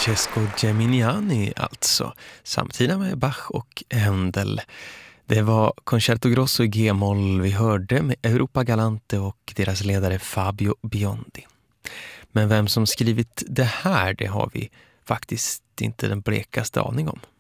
Francesco Geminiani alltså, samtida med Bach och Händel. Det var Concerto Grosso i G-moll vi hörde med Europa Galante och deras ledare Fabio Biondi. Men vem som skrivit det här, det har vi faktiskt inte den blekaste aning om.